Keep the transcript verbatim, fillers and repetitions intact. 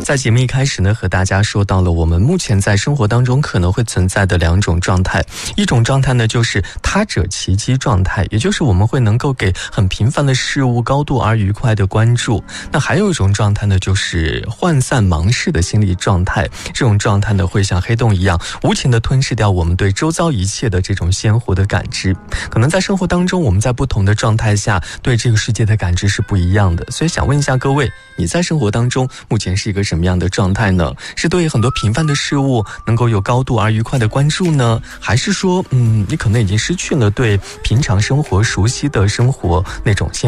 在节目一开始呢，和大家说到了我们目前在生活当中可能会存在的两种状态。一种状态呢，就是他者其机状态，也就是我们会能够给很平凡的事物高度而愉快的关注。那还有一种状态呢，就是涣散茫视的心理状态。这种状态呢，会像黑洞一样无情地吞噬掉我们对周遭一切的这种鲜活的感知。可能在生活当中，我们在不同的状态下对这个世界的感知是不一样的。所以想问一下各位，你在生活当中目前是一个什么样的状态呢？是对很多平凡的事物能够有高度而愉快的关注呢？还是说嗯，你可能已经失去了对平常生活熟悉的生活那种